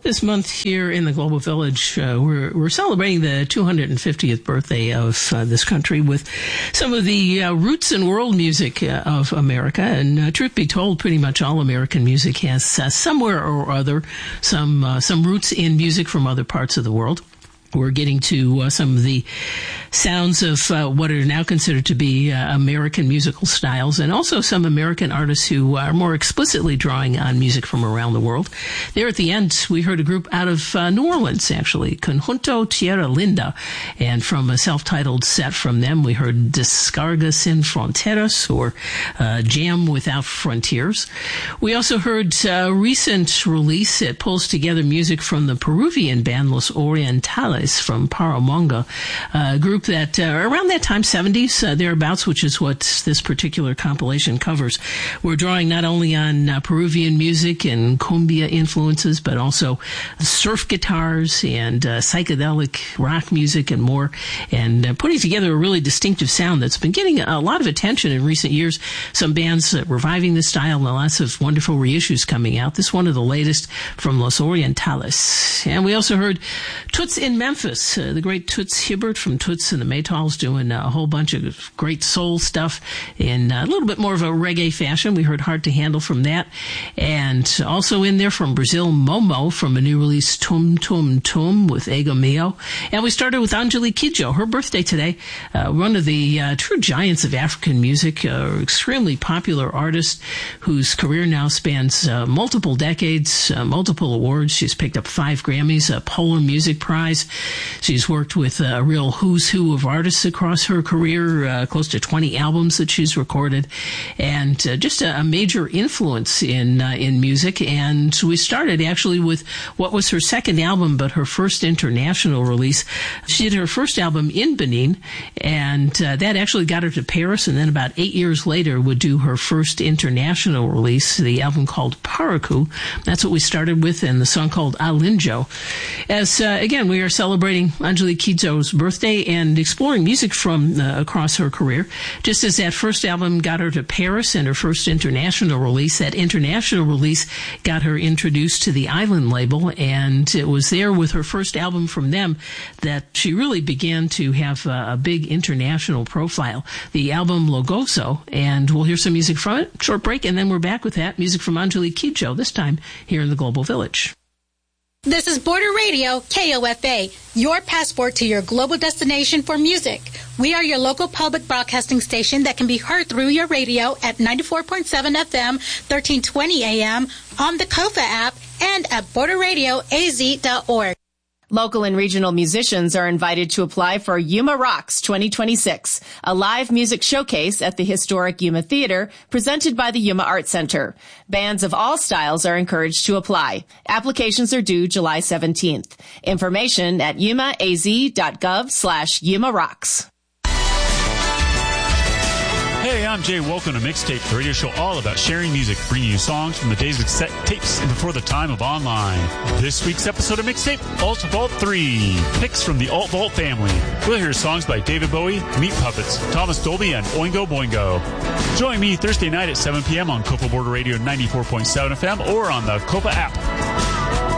This month here in the Global Village, we're celebrating the 250th birthday of this country with some of the roots and world music of America. And truth be told, pretty much all American music has somewhere or other some roots in music from other parts of the world. We're getting to some of the sounds of what are now considered to be American musical styles, and also some American artists who are more explicitly drawing on music from around the world. There at the end, we heard a group out of New Orleans, actually, Conjunto Tierra Linda, and from a self-titled set from them, we heard Descarga Sin Fronteras, or Jam Without Frontiers. We also heard a recent release. It pulls together music from the Peruvian band Los Orientales from Paramonga, a group that around that time, 70s, thereabouts, which is what this particular compilation covers. We're drawing not only on Peruvian music and cumbia influences, but also surf guitars and psychedelic rock music and more, and putting together a really distinctive sound that's been getting a lot of attention in recent years. Some bands reviving this style and lots of wonderful reissues coming out. This one of the latest from Los Orientales. And we also heard Toots in Memphis, the great Toots Hibbert from Toots and the Maytals, doing a whole bunch of great soul stuff in a little bit more of a reggae fashion. We heard Hard to Handle from that. And also in there from Brazil, Momo from a new release, Tum Tum Tum with Ego Mio. And we started with Angelique Kidjo, her birthday today, one of the true giants of African music, extremely popular artist whose career now spans multiple decades, multiple awards. She's picked up 5 Grammys, a Polar Music Prize. She's worked with a real who's who of artists across her career, close to 20 albums that she's recorded, and just a major influence in music. And we started actually with what was her second album, but her first international release. She did her first album in Benin, and that actually got her to Paris, and then about 8 years later would do her first international release, the album called Paraku. That's what we started with, and the song called Alinjo. As, again, we are celebrating Angelique Kidjo's birthday and exploring music from across her career. Just as that first album got her to Paris and her first international release, that international release got her introduced to the Island label, and it was there with her first album from them that she really began to have a big international profile. The album Logoso, and we'll hear some music from it. Short break, and then we're back with that music from Angelique Kidjo, this time here in the Global Village. This is Border Radio, KOFA, your passport to your global destination for music. We are your local public broadcasting station that can be heard through your radio at 94.7 FM, 1320 AM, on the KOFA app, and at borderradioaz.org. Local and regional musicians are invited to apply for Yuma Rocks 2026, a live music showcase at the historic Yuma Theater presented by the Yuma Art Center. Bands of all styles are encouraged to apply. Applications are due July 17th. Information at yumaaz.gov/Yuma Rocks. Hey, I'm Jay. Welcome to Mixtape, the radio show all about sharing music, bringing you songs from the days of cassette tapes and before the time of online. This week's episode of Mixtape, Alt Vault 3. Picks from the Alt Vault family. We'll hear songs by David Bowie, Meat Puppets, Thomas Dolby, and Oingo Boingo. Join me Thursday night at 7 p.m. on Copa Border Radio 94.7 FM or on the Copa app.